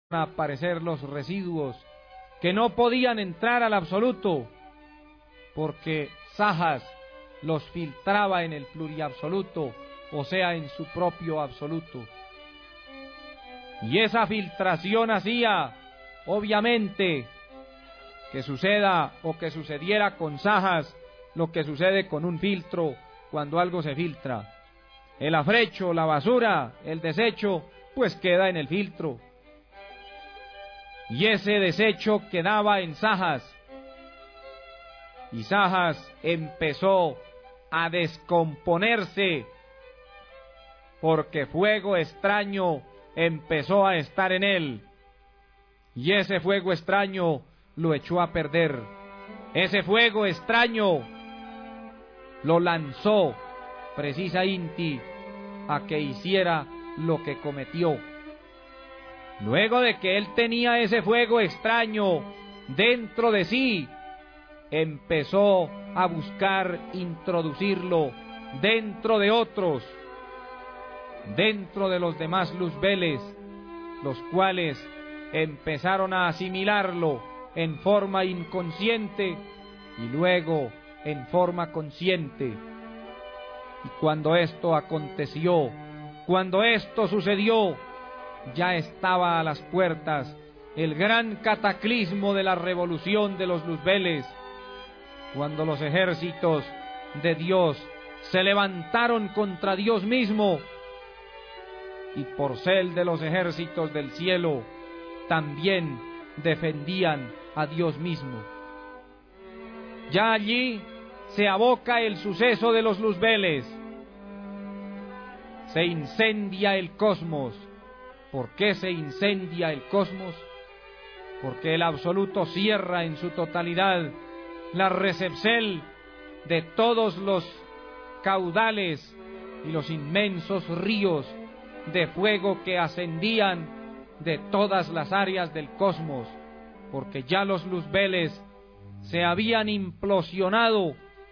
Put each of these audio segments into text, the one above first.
a aparecer los residuos que no podían entrar al absoluto, porque Sajas los filtraba en el pluriabsoluto, o sea, en su propio absoluto. Y esa filtración hacía, obviamente, que suceda o que sucediera con Sajas lo que sucede con un filtro cuando algo se filtra. El afrecho, la basura, el desecho, pues queda en el filtro. Y ese desecho quedaba en Sajas. Y Sajas empezó a descomponerse, porque fuego extraño empezó a estar en él. Y ese fuego extraño lo echó a perder. Ese fuego extraño lo lanzó precisa Inti a que hiciera lo que cometió. Luego de que él tenía ese fuego extraño dentro de sí, empezó a buscar introducirlo dentro de otros, dentro de los demás luzbeles, los cuales empezaron a asimilarlo en forma inconsciente y luego en forma consciente. Y cuando esto aconteció, cuando esto sucedió, ya estaba a las puertas el gran cataclismo de la revolución de los luzbeles, cuando los ejércitos de Dios se levantaron contra Dios mismo, y por ser de los ejércitos del cielo, también defendían a Dios mismo. Ya allí se aboca el suceso de los luzbeles, se incendia el cosmos. ¿Por qué se incendia el cosmos? Porque el absoluto cierra en su totalidad la recepcel de todos los caudales y los inmensos ríos de fuego que ascendían de todas las áreas del cosmos, porque ya los luzbeles se habían implosionado,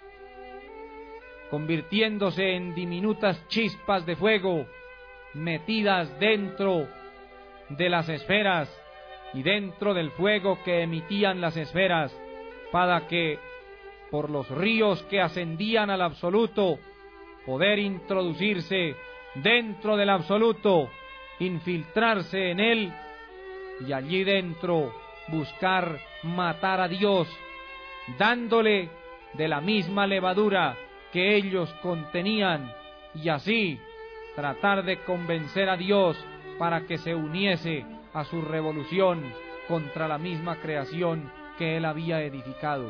convirtiéndose en diminutas chispas de fuego metidas dentro de las esferas y dentro del fuego que emitían las esferas, para que por los ríos que ascendían al absoluto poder introducirse dentro del absoluto, infiltrarse en él y allí dentro buscar matar a Dios, dándole de la misma levadura que ellos contenían, y así tratar de convencer a Dios para que se uniese a su revolución contra la misma creación que él había edificado.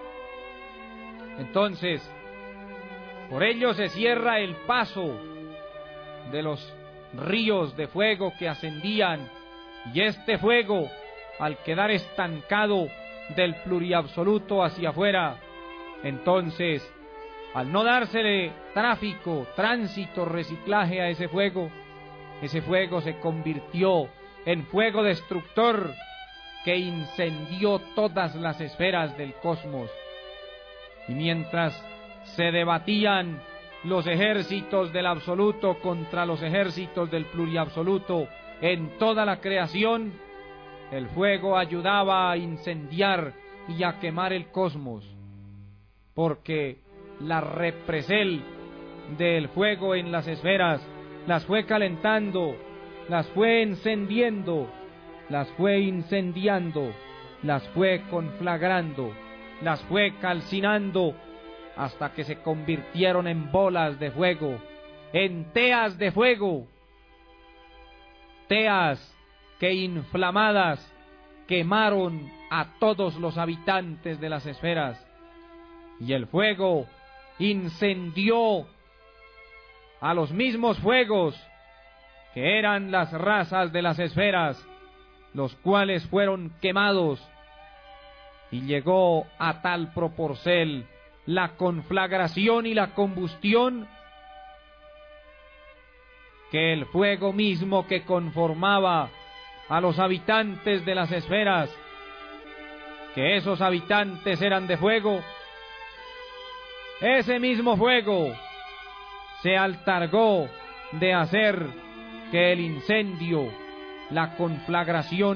Entonces, por ello se cierra el paso de los ríos de fuego que ascendían, y este fuego, al quedar estancado del pluriabsoluto hacia afuera, entonces, al no dársele tráfico, tránsito, reciclaje a ese fuego se convirtió en fuego destructor que incendió todas las esferas del cosmos. Y mientras se debatían los ejércitos del absoluto contra los ejércitos del pluriabsoluto en toda la creación, el fuego ayudaba a incendiar y a quemar el cosmos, porque la represel del fuego en las esferas las fue calentando, las fue encendiendo, las fue incendiando, las fue conflagrando, las fue calcinando, hasta que se convirtieron en bolas de fuego, en teas de fuego, teas que inflamadas quemaron a todos los habitantes de las esferas, y el fuego incendió a los mismos fuegos que eran las razas de las esferas, los cuales fueron quemados, y llegó a tal proporcel la conflagración y la combustión que el fuego mismo que conformaba a los habitantes de las esferas, que esos habitantes eran de fuego, ese mismo fuego se altargó de hacer que el incendio, la conflagración